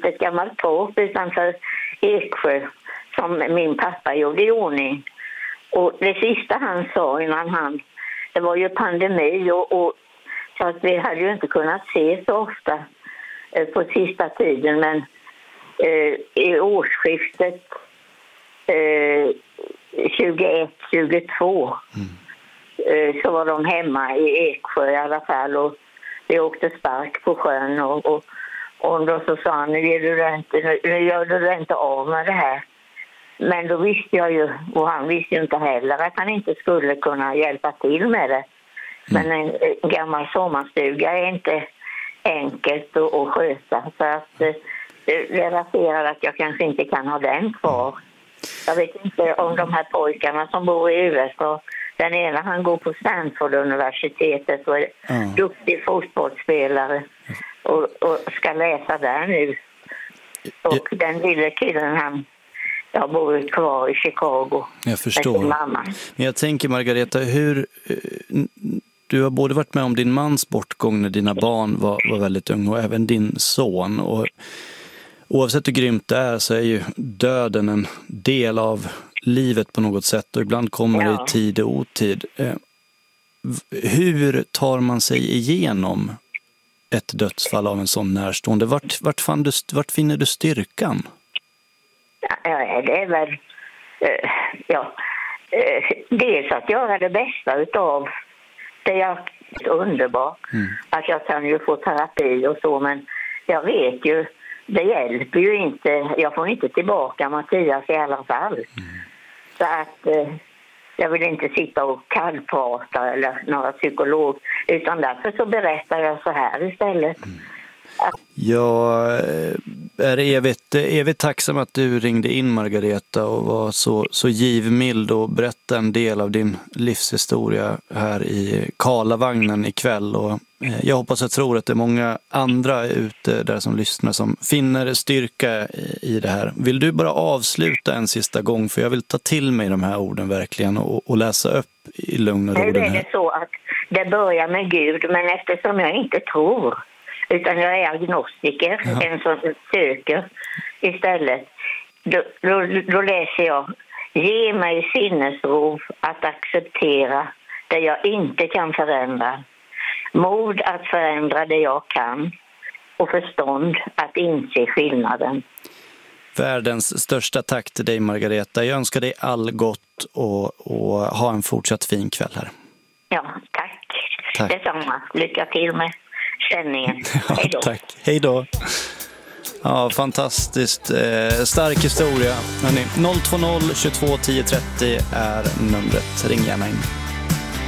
litet gammalt torp utanför Eksjö som min pappa gjorde i ordning. Och det sista han sa innan det var ju pandemi och så att vi hade ju inte kunnat se så ofta på sista tiden, men i årsskiftet 21-22 så var de hemma i Eksjö i alla fall, och vi åkte spark på sjön och då så sa han, nu gör du inte av med det här. Men då visste jag ju, och han visste ju inte heller, att han inte skulle kunna hjälpa till med det. Men en gammal sommarstuga är inte enkelt att sköta, så att det raserar att jag kanske inte kan ha den kvar. Jag vet inte om de här pojkarna som bor i USA, den ena han går på Stanford-universitetet och är duktig fotbollsspelare och ska läsa där nu. Och den lille killen jag bor kvar i Chicago. Jag förstår. Mamma. Men jag tänker, Margareta, du har både varit med om din mans bortgång när dina barn var väldigt unga och även din son. Och oavsett hur grymt det är så är ju döden en del av livet på något sätt, och ibland kommer det i tid och otid. Hur tar man sig igenom ett dödsfall av en sån närstående? Vart finner du styrkan? Ja, det är väl dels att göra det bästa utav det. Är underbart att jag kan ju få terapi och så, men jag vet ju, det hjälper ju inte. Jag får inte tillbaka Mattias i alla fall. Så att jag vill inte sitta och kallprata eller några psykolog, utan därför så berättar jag så här istället. Jag är evigt tacksam att du ringde in, Margareta, och var så givmild och berättade en del av din livshistoria här i Karlavagnen ikväll. Och jag hoppas och tror att det är många andra ute där som lyssnar som finner styrka i det här. Vill du bara avsluta en sista gång, för jag vill ta till mig de här orden verkligen och läsa upp i lugn och ro. Nu är det så att det börjar med Gud, men eftersom jag inte tror, utan jag är agnostiker, en som söker istället. Då läser jag: ge mig sinnesro att acceptera det jag inte kan förändra, mod att förändra det jag kan och förstånd att inse skillnaden. Världens största tack till dig, Margareta. Jag önskar dig all gott och ha en fortsatt fin kväll här. Ja, tack. Detsamma. Lycka till med sändningen. Hej då. Tack. Hej då. Ja, fantastiskt. Stark historia. 020 22 10 30 är numret. Ring gärna in.